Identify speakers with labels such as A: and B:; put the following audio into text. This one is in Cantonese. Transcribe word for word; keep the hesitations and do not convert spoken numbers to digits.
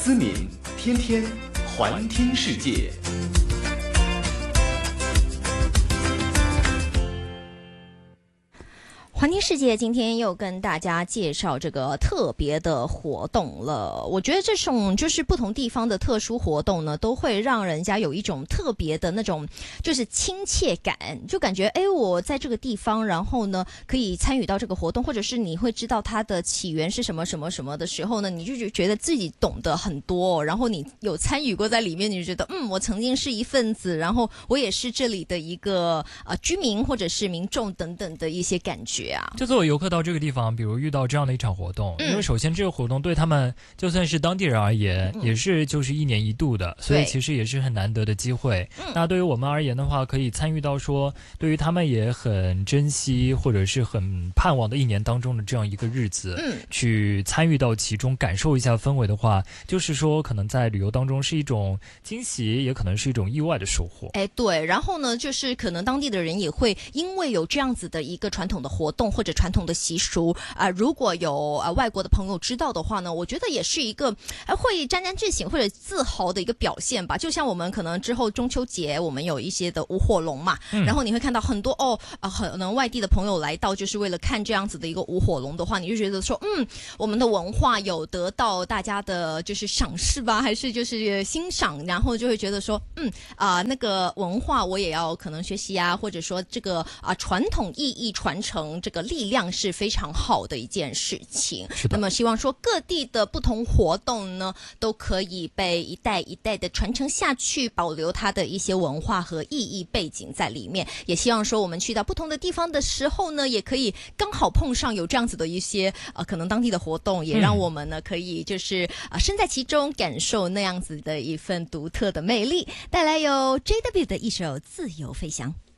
A: 思敏，天天环听世界。
B: 环听世界今天又跟大家介绍这个特别的活动了。我觉得这种就是不同地方的特殊活动呢，都会让人家有一种特别的那种就是亲切感，就感觉哎，我在这个地方，然后呢可以参与到这个活动，或者是你会知道它的起源是什么什么什么的时候呢，你就觉得自己懂得很多，然后你有参与过在里面，你就觉得嗯，我曾经是一份子，然后我也是这里的一个呃居民或者是民众等等的一些感觉。
C: 就作为游客到这个地方，比如遇到这样的一场活动，嗯、因为首先这个活动对他们就算是当地人而言，嗯、也是就是一年一度的，所以其实也是很难得的机会。那对于我们而言的话，可以参与到说，对于他们也很珍惜或者是很盼望的一年当中的这样一个日子，嗯、去参与到其中，感受一下氛围的话，就是说可能在旅游当中是一种惊喜，也可能是一种意外的收获。
B: 哎，对，然后呢，就是可能当地的人也会因为有这样子的一个传统的活动或者传统的习俗啊、呃，如果有呃外国的朋友知道的话呢，我觉得也是一个呃会沾沾自喜或者自豪的一个表现吧。就像我们可能之后中秋节我们有一些的舞火龙嘛，嗯、然后你会看到很多哦呃可能外地的朋友来到就是为了看这样子的一个舞火龙的话，你就觉得说嗯，我们的文化有得到大家的就是赏识吧，还是就是欣赏，然后就会觉得说嗯啊、呃、那个文化我也要可能学习啊，或者说这个啊传、呃、统意义传承这个力量是非常好的一件事情。那么希望说各地的不同活动呢，都可以被一代一代的传承下去，保留它的一些文化和意义背景在里面。也希望说我们去到不同的地方的时候呢，也可以刚好碰上有这样子的一些呃可能当地的活动，也让我们呢可以就是啊、呃、身在其中，感受那样子的一份独特的魅力。带来有 J W 的一首《自由飞翔》。